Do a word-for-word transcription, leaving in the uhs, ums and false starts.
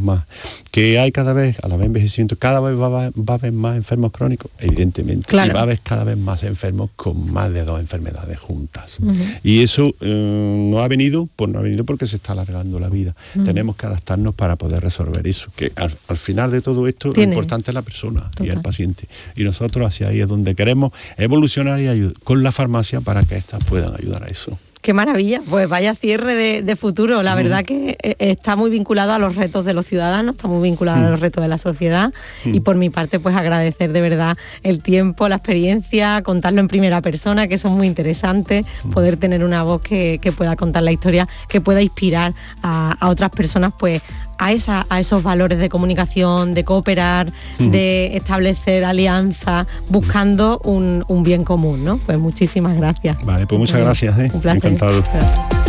más. Que hay cada vez, a la vez envejecimiento, cada vez va, va, va a haber más enfermos crónicos, evidentemente. Claro. Y va a haber cada vez más enfermos con más de dos enfermedades juntas. Uh-huh. Y eso eh, no ha venido, pues no ha venido porque se está alargando la vida. Uh-huh. Tenemos que adaptarnos para poder resolver eso. Que al, al final de todo esto, ¿Tiene? Lo importante es la persona. Total. Y el paciente. Y nosotros hacia ahí es donde queremos evolucionar y ayudar con la farmacia para que éstas puedan ayudar a eso. Qué maravilla, pues vaya cierre de, de futuro. La mm. verdad que está muy vinculado a los retos de los ciudadanos, está muy vinculado mm. a los retos de la sociedad mm. y por mi parte pues agradecer de verdad el tiempo, la experiencia, contarlo en primera persona, que eso es muy interesante, mm. poder tener una voz que, que pueda contar la historia, que pueda inspirar a, a otras personas pues a, esa, a esos valores de comunicación, de cooperar, mm. de establecer alianzas, buscando un, un bien común, ¿no? Pues muchísimas gracias. Vale, pues muchas gracias. ¿eh? Un placer. Encantado. Gracias.